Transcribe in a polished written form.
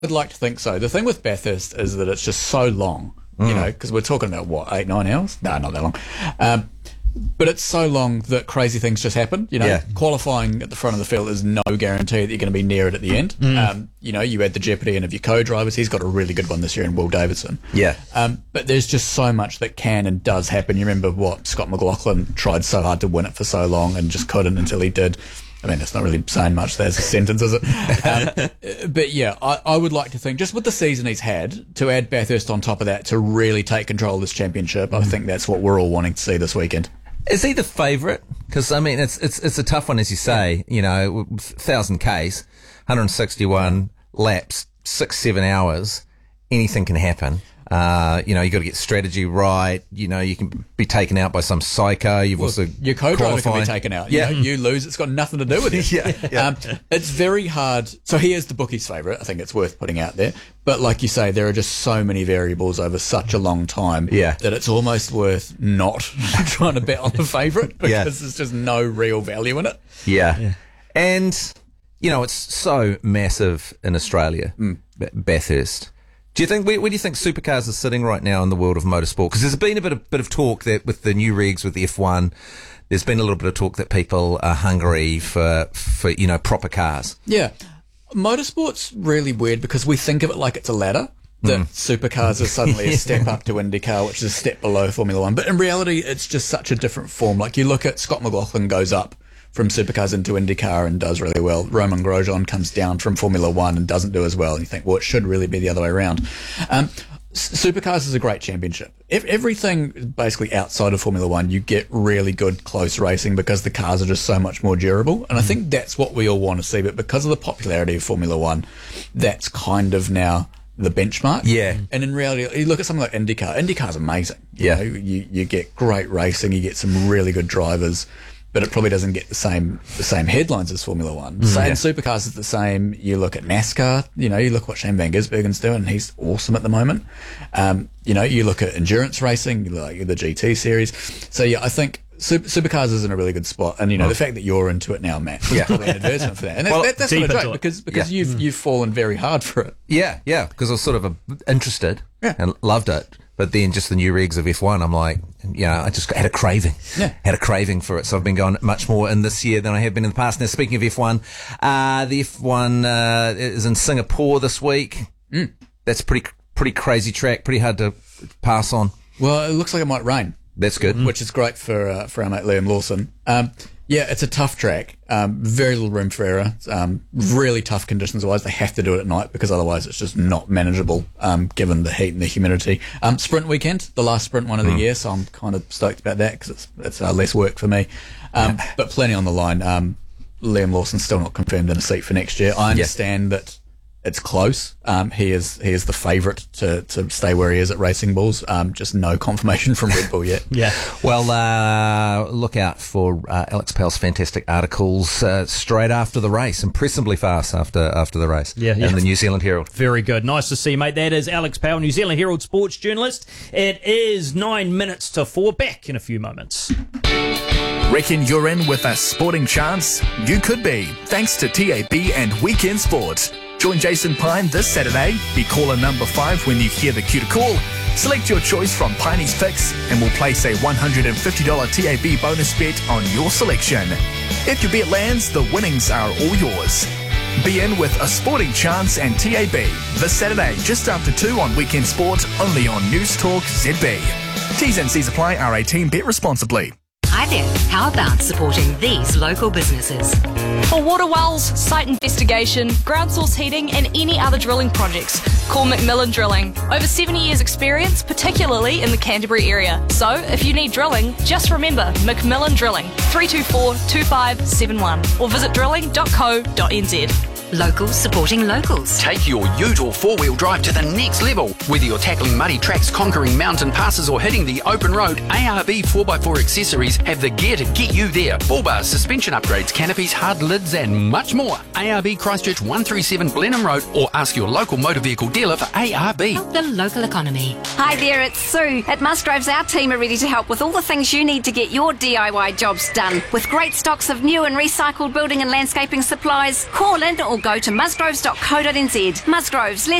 I'd like to think so. The thing with Bathurst is that it's just so long, because we're talking about, 8-9 hours? No, not that long. But it's so long that crazy things just happen. Qualifying at the front of the field is no guarantee that you're going to be near it at the end. You add the jeopardy in of your co-drivers. He's got a really good one this year in Will Davidson. Yeah. But there's just so much that can and does happen. You remember Scott McLaughlin tried so hard to win it for so long and just couldn't until he did. I mean, it's not really saying much as a sentence, is it? But yeah, I would like to think, just with the season he's had, to add Bathurst on top of that to really take control of this championship, I think that's what we're all wanting to see this weekend. Is he the favourite? Because, I mean, it's a tough one, as you say, 1,000 Ks, 161 laps, 6-7 hours, anything can happen. You got to get strategy right. You can be taken out by some psycho. Your co-driver can be taken out. You lose. It's got nothing to do with it. It's very hard. So he is the bookie's favourite. I think it's worth putting out there. But like you say, there are just so many variables over such a long time that it's almost worth not trying to bet on the favourite because there's just no real value in it. Yeah. And, it's so massive in Australia, Bathurst. Do you think where do you think supercars are sitting right now in the world of motorsport? Because there's been a bit of talk that with the new regs with the F1, there's been a little bit of talk that people are hungry for proper cars. Yeah, motorsport's really weird because we think of it like it's a ladder. That supercars are suddenly a step up to IndyCar, which is a step below Formula One. But in reality, it's just such a different form. Like you look at Scott McLaughlin goes up from supercars into IndyCar and does really well. Romain Grosjean comes down from Formula One and doesn't do as well. And you think, well, it should really be the other way around. Supercars is a great championship. Everything basically outside of Formula One, you get really good close racing because the cars are just so much more durable. And I think that's what we all want to see. But because of the popularity of Formula One, that's kind of now the benchmark. Yeah. And in reality, you look at something like IndyCar. IndyCar's amazing. You get great racing. You get some really good drivers. But it probably doesn't get the same headlines as Formula One. And supercars is the same. You look at NASCAR, you look what Shane Van Gisbergen's doing, he's awesome at the moment. You look at endurance racing, you look at the GT series. So yeah, I think supercars is in a really good spot. And the fact that you're into it now, Matt, is probably an advertisement for that. And that's not a joke because you've fallen very hard for it. Yeah, because I was sort of interested and loved it. But then just the new regs of F1, I'm like, I just had a craving. Yeah. Had a craving for it. So I've been going much more in this year than I have been in the past. Now, speaking of F1, the F1 is in Singapore this week. That's pretty crazy track, pretty hard to pass on. Well, it looks like it might rain. That's good. Which is great for our mate Liam Lawson. It's a tough track. Very little room for error. Really tough conditions-wise. They have to do it at night because otherwise it's just not manageable given the heat and the humidity. Sprint weekend, the last sprint one of the year, so I'm kind of stoked about that because it's less work for me. But plenty on the line. Liam Lawson's still not confirmed in a seat for next year. I understand that it's close. He is the favourite to stay where he is at Racing Bulls. Just no confirmation from Red Bull yet. Yeah. Well, look out for Alex Powell's fantastic articles straight after the race, impressively fast after the race. Yeah. In the New Zealand Herald. Very good. Nice to see you, mate. That is Alex Powell, New Zealand Herald sports journalist. It is 9 minutes to 4. Back in a few moments. Reckon you're in with a sporting chance? You could be, thanks to TAB and Weekend Sport. Join Jason Pine this Saturday. Be caller number 5 when you hear the cue to call. Select your choice from Piney's Picks and we'll place a $150 TAB bonus bet on your selection. If your bet lands, the winnings are all yours. Be in with a sporting chance and TAB this Saturday just after 2 on Weekend Sport, only on News Talk ZB. T's and C's apply. R18. Bet responsibly. Hi there. How about supporting these local businesses? For water wells, site investigation, ground source heating and any other drilling projects, call Macmillan Drilling. Over 70 years experience, particularly in the Canterbury area. So if you need drilling, just remember Macmillan Drilling, 324-2571 or visit drilling.co.nz. Locals supporting locals. Take your ute or four-wheel drive to the next level. Whether you're tackling muddy tracks, conquering mountain passes or hitting the open road, ARB 4x4 accessories have the gear to get you there. Bull bars, suspension upgrades, canopies, hard lids and much more. ARB Christchurch 137 Blenheim Road or ask your local motor vehicle dealer for ARB. Help the local economy. Hi there, it's Sue. At Musgroves, our team are ready to help with all the things you need to get your DIY jobs done. With great stocks of new and recycled building and landscaping supplies, call in or go to musgroves.co.nz. Musgroves,